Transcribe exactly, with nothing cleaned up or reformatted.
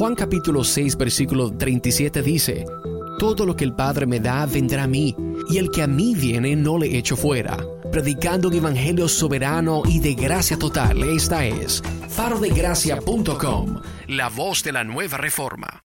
Juan capítulo seis versículo treinta y siete dice: todo lo que el Padre me da vendrá a mí, y el que a mí viene no le echo fuera. Predicando un evangelio soberano y de gracia total, esta es faro de gracia punto com, la voz de la nueva reforma.